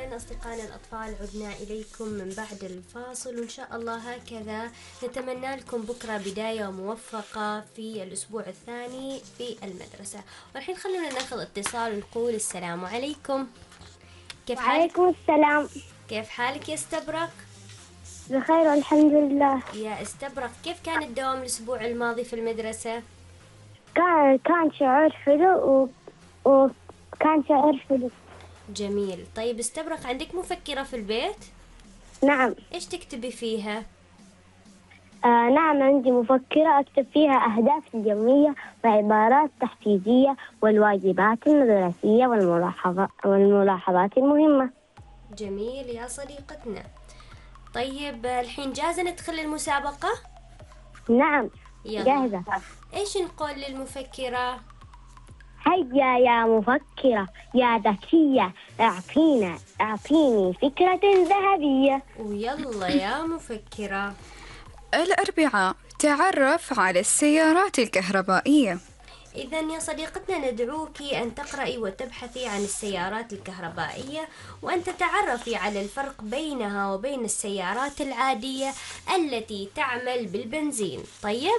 إذن أصدقائنا الأطفال عدنا إليكم من بعد الفاصل، وإن شاء الله هكذا نتمنى لكم بكرة بداية موفقة في الأسبوع الثاني في المدرسة. والحين خلونا ناخذ اتصال ونقول السلام عليكم. كيف حالك؟ وعليكم السلام. كيف حالك يا استبرق؟ بخير والحمد لله. يا استبرق، كيف كان الدوام الأسبوع الماضي في المدرسة؟ كان شعور حلو وكان شعور حلو. جميل. طيب استبرق، عندك مفكرة في البيت؟ نعم. إيش تكتبي فيها؟ نعم، عندي مفكرة أكتب فيها أهداف اليومية وعبارات تحفيزية والواجبات المدرسية والملاحظات المهمة. جميل يا صديقتنا. طيب الحين جاهزة ندخل المسابقة؟ نعم، يلا. جاهزة. إيش نقول للمفكرة؟ هيا يا مفكرة يا ذكية، أعطيني فكرة ذهبية. ويلا يا مفكرة. الأربعاء، تعرف على السيارات الكهربائية. إذن يا صديقتنا ندعوك أن تقرأي وتبحثي عن السيارات الكهربائية، وأن تتعرفي على الفرق بينها وبين السيارات العادية التي تعمل بالبنزين. طيب؟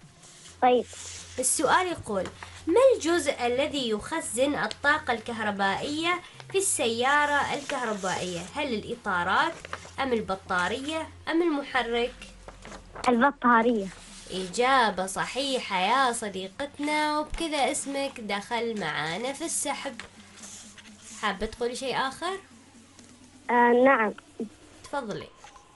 السؤال يقول: ما الجزء الذي يخزن الطاقة الكهربائية في السيارة الكهربائية؟ هل الإطارات أم البطارية أم المحرك؟ البطارية. إجابة صحيحة يا صديقتنا، وبكذا اسمك دخل معانا في السحب. حابة تقولي شيء آخر؟ نعم. تفضلي.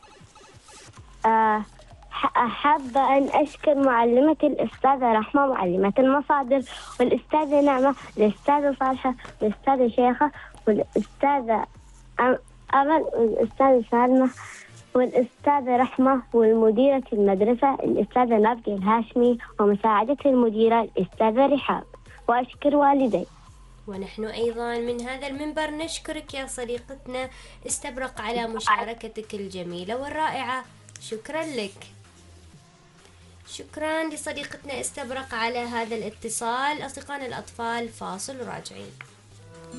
حابة أن أشكر معلمتي الأستاذة رحمة، معلمة المصادر، والأستاذة نعمة، والأستاذة صالحة، والأستاذة شيخة، والأستاذة أمل، والأستاذة سالمة، والأستاذة رحمة، والمديرة المدرسة الأستاذة نبيل الهاشمي، ومساعدة المديرة الأستاذة رحاب، وأشكر والدي. ونحن أيضا من هذا المنبر نشكرك يا صديقتنا استبرق على مشاركتك الجميلة والرائعة. شكرا لك. شكرا لصديقتنا استبرق على هذا الاتصال. أصدقائنا الأطفال، فاصل وراجعين.